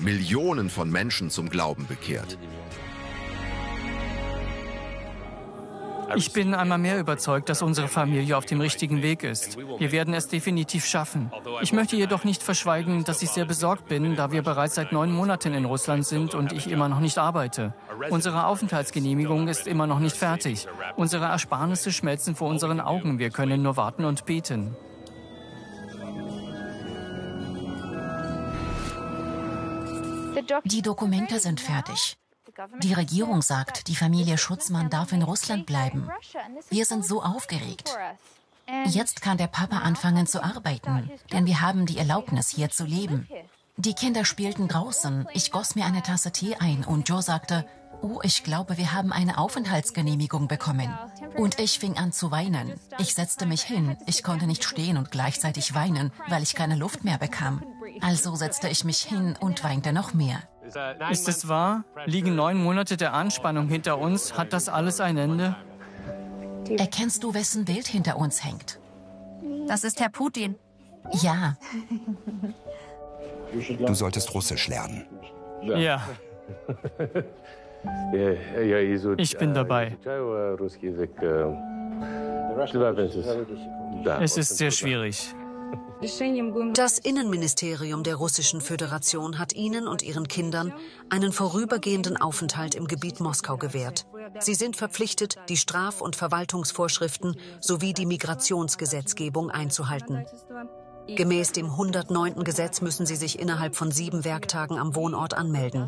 Millionen von Menschen zum Glauben bekehrt. Ich bin einmal mehr überzeugt, dass unsere Familie auf dem richtigen Weg ist. Wir werden es definitiv schaffen. Ich möchte jedoch nicht verschweigen, dass ich sehr besorgt bin, da wir bereits seit 9 Monaten in Russland sind und ich immer noch nicht arbeite. Unsere Aufenthaltsgenehmigung ist immer noch nicht fertig. Unsere Ersparnisse schmelzen vor unseren Augen. Wir können nur warten und beten. Die Dokumente sind fertig. Die Regierung sagt, die Familie Schutzmann darf in Russland bleiben. Wir sind so aufgeregt. Jetzt kann der Papa anfangen zu arbeiten, denn wir haben die Erlaubnis, hier zu leben. Die Kinder spielten draußen. Ich goss mir eine Tasse Tee ein und Joe sagte, oh, ich glaube, wir haben eine Aufenthaltsgenehmigung bekommen. Und ich fing an zu weinen. Ich setzte mich hin. Ich konnte nicht stehen und gleichzeitig weinen, weil ich keine Luft mehr bekam. Also setzte ich mich hin und weinte noch mehr. Ist es wahr? Liegen 9 Monate der Anspannung hinter uns? Hat das alles ein Ende? Erkennst du, wessen Bild hinter uns hängt? Das ist Herr Putin. Ja. Du solltest Russisch lernen. Ja. Ich bin dabei. Es ist sehr schwierig. Das Innenministerium der Russischen Föderation hat ihnen und ihren Kindern einen vorübergehenden Aufenthalt im Gebiet Moskau gewährt. Sie sind verpflichtet, die Straf- und Verwaltungsvorschriften sowie die Migrationsgesetzgebung einzuhalten. Gemäß dem 109. Gesetz müssen sie sich innerhalb von 7 Werktagen am Wohnort anmelden.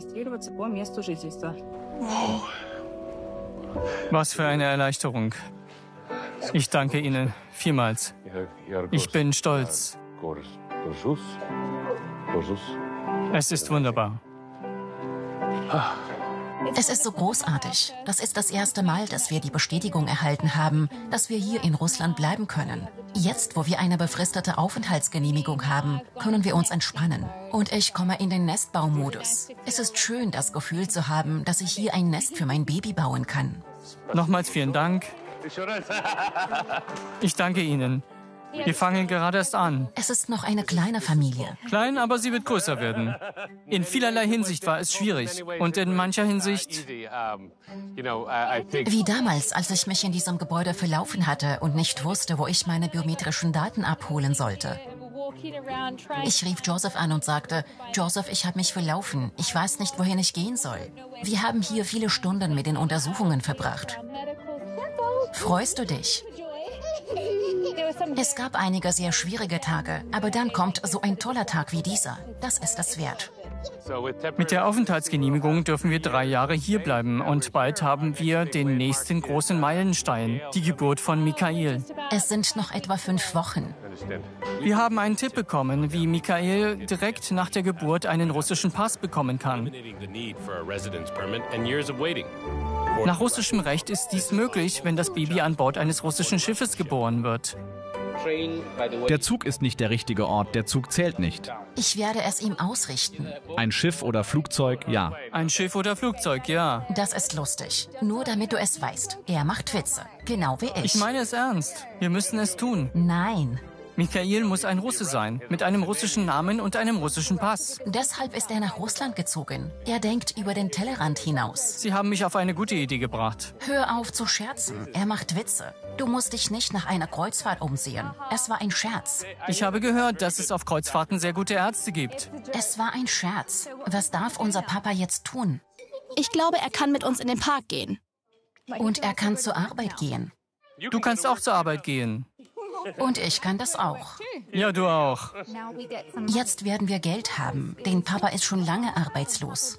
Was für eine Erleichterung. Ich danke Ihnen vielmals. Ich bin stolz. Es ist wunderbar. Es ist so großartig. Das ist das erste Mal, dass wir die Bestätigung erhalten haben, dass wir hier in Russland bleiben können. Jetzt, wo wir eine befristete Aufenthaltsgenehmigung haben, können wir uns entspannen. Und ich komme in den Nestbaumodus. Es ist schön, das Gefühl zu haben, dass ich hier ein Nest für mein Baby bauen kann. Nochmals vielen Dank. Ich danke Ihnen. Wir fangen gerade erst an. Es ist noch eine kleine Familie. Klein, aber sie wird größer werden. In vielerlei Hinsicht war es schwierig. Und in mancher Hinsicht... Wie damals, als ich mich in diesem Gebäude verlaufen hatte und nicht wusste, wo ich meine biometrischen Daten abholen sollte. Ich rief Joseph an und sagte, Joseph, ich habe mich verlaufen. Ich weiß nicht, wohin ich gehen soll. Wir haben hier viele Stunden mit den Untersuchungen verbracht. Freust du dich? Es gab einige sehr schwierige Tage, aber dann kommt so ein toller Tag wie dieser. Das ist es wert. Mit der Aufenthaltsgenehmigung dürfen wir 3 Jahre hier bleiben und bald haben wir den nächsten großen Meilenstein, die Geburt von Mikhail. Es sind noch etwa 5 Wochen. Wir haben einen Tipp bekommen, wie Mikhail direkt nach der Geburt einen russischen Pass bekommen kann. Nach russischem Recht ist dies möglich, wenn das Baby an Bord eines russischen Schiffes geboren wird. Der Zug ist nicht der richtige Ort, der Zug zählt nicht. Ich werde es ihm ausrichten. Ein Schiff oder Flugzeug, ja. Ein Schiff oder Flugzeug, ja. Das ist lustig. Nur damit du es weißt. Er macht Witze. Genau wie ich. Ich meine es ernst. Wir müssen es tun. Nein. Mikhail muss ein Russe sein, mit einem russischen Namen und einem russischen Pass. Deshalb ist er nach Russland gezogen. Er denkt über den Tellerrand hinaus. Sie haben mich auf eine gute Idee gebracht. Hör auf zu scherzen. Er macht Witze. Du musst dich nicht nach einer Kreuzfahrt umsehen. Es war ein Scherz. Ich habe gehört, dass es auf Kreuzfahrten sehr gute Ärzte gibt. Es war ein Scherz. Was darf unser Papa jetzt tun? Ich glaube, er kann mit uns in den Park gehen. Und er kann zur Arbeit gehen. Du kannst auch zur Arbeit gehen. Und ich kann das auch. Ja, du auch. Jetzt werden wir Geld haben, denn Papa ist schon lange arbeitslos.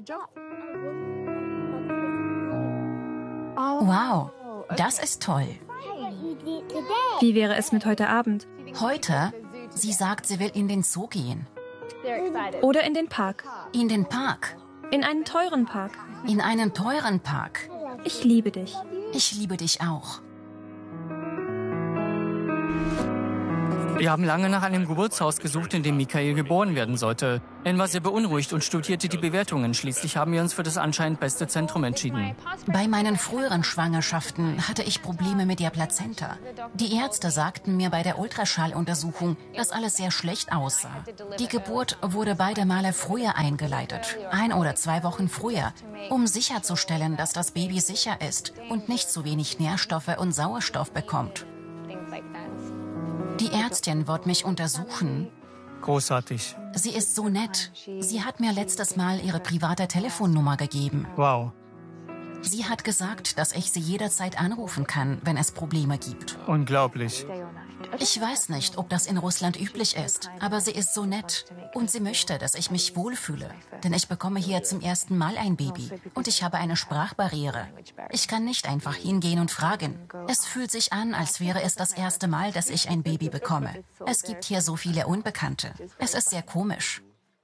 Wow, das ist toll. Wie wäre es mit heute Abend? Heute? Sie sagt, sie will in den Zoo gehen. Oder in den Park. In den Park? In einen teuren Park. In einen teuren Park. Ich liebe dich. Ich liebe dich auch. Wir haben lange nach einem Geburtshaus gesucht, in dem Michael geboren werden sollte. Anne war sehr beunruhigt und studierte die Bewertungen. Schließlich haben wir uns für das anscheinend beste Zentrum entschieden. Bei meinen früheren Schwangerschaften hatte ich Probleme mit der Plazenta. Die Ärzte sagten mir bei der Ultraschalluntersuchung, dass alles sehr schlecht aussah. Die Geburt wurde beide Male früher eingeleitet, 1 oder 2 Wochen früher, um sicherzustellen, dass das Baby sicher ist und nicht zu wenig Nährstoffe und Sauerstoff bekommt. Die Ärztin wird mich untersuchen. Großartig. Sie ist so nett. Sie hat mir letztes Mal ihre private Telefonnummer gegeben. Wow. Sie hat gesagt, dass ich sie jederzeit anrufen kann, wenn es Probleme gibt. Unglaublich. Ich weiß nicht, ob das in Russland üblich ist, aber sie ist so nett. Und sie möchte, dass ich mich wohlfühle. Denn ich bekomme hier zum ersten Mal ein Baby. Und ich habe eine Sprachbarriere. Ich kann nicht einfach hingehen und fragen. Es fühlt sich an, als wäre es das erste Mal, dass ich ein Baby bekomme. Es gibt hier so viele Unbekannte. Es ist sehr komisch.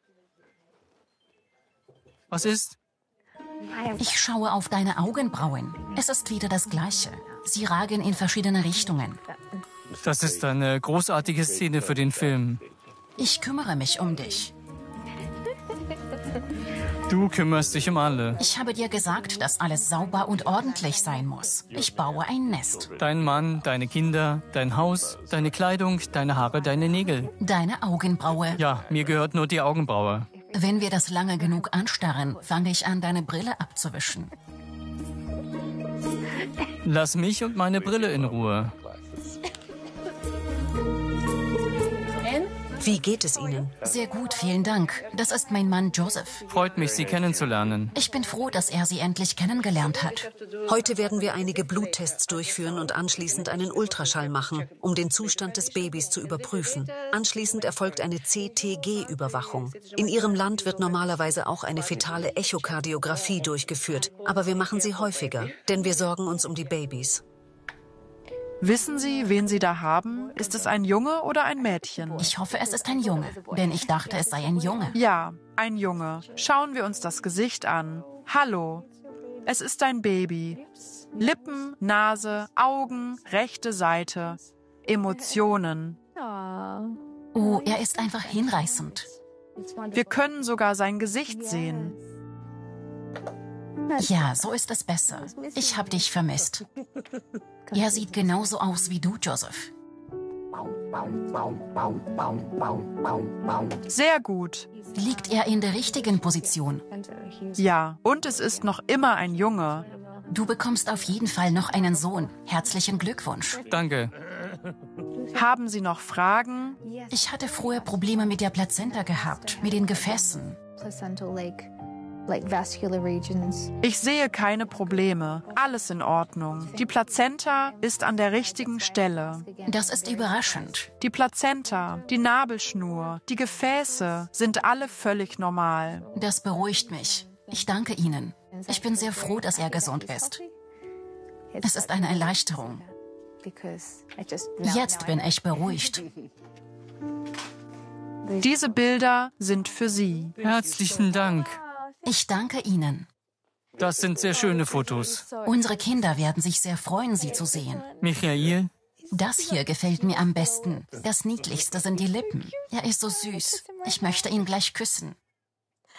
Was ist? Ich schaue auf deine Augenbrauen. Es ist wieder das Gleiche. Sie ragen in verschiedene Richtungen. Das ist eine großartige Szene für den Film. Ich kümmere mich um dich. Du kümmerst dich um alle. Ich habe dir gesagt, dass alles sauber und ordentlich sein muss. Ich baue ein Nest. Dein Mann, deine Kinder, dein Haus, deine Kleidung, deine Haare, deine Nägel. Deine Augenbraue. Ja, mir gehört nur die Augenbraue. Wenn wir das lange genug anstarren, fange ich an, deine Brille abzuwischen. Lass mich und meine Brille in Ruhe. Wie geht es Ihnen? Sehr gut, vielen Dank. Das ist mein Mann Joseph. Freut mich, Sie kennenzulernen. Ich bin froh, dass er Sie endlich kennengelernt hat. Heute werden wir einige Bluttests durchführen und anschließend einen Ultraschall machen, um den Zustand des Babys zu überprüfen. Anschließend erfolgt eine CTG-Überwachung. In Ihrem Land wird normalerweise auch eine fetale Echokardiographie durchgeführt. Aber wir machen sie häufiger, denn wir sorgen uns um die Babys. Wissen Sie, wen Sie da haben? Ist es ein Junge oder ein Mädchen? Ich hoffe, es ist ein Junge, denn ich dachte, es sei ein Junge. Ja, ein Junge. Schauen wir uns das Gesicht an. Hallo, es ist ein Baby. Lippen, Nase, Augen, rechte Seite. Emotionen. Oh, er ist einfach hinreißend. Wir können sogar sein Gesicht sehen. Ja, so ist es besser. Ich habe dich vermisst. Er sieht genauso aus wie du, Joseph. Sehr gut. Liegt er in der richtigen Position? Ja, und es ist noch immer ein Junge. Du bekommst auf jeden Fall noch einen Sohn. Herzlichen Glückwunsch. Danke. Haben Sie noch Fragen? Ich hatte früher Probleme mit der Plazenta gehabt, mit den Gefäßen. Ich sehe keine Probleme. Alles in Ordnung. Die Plazenta ist an der richtigen Stelle. Das ist überraschend. Die Plazenta, die Nabelschnur, die Gefäße sind alle völlig normal. Das beruhigt mich. Ich danke Ihnen. Ich bin sehr froh, dass er gesund ist. Es ist eine Erleichterung. Jetzt bin ich beruhigt. Diese Bilder sind für Sie. Herzlichen Dank. Ich danke Ihnen. Das sind sehr schöne Fotos. Unsere Kinder werden sich sehr freuen, Sie zu sehen. Michael? Das hier gefällt mir am besten. Das Niedlichste sind die Lippen. Er ist so süß. Ich möchte ihn gleich küssen.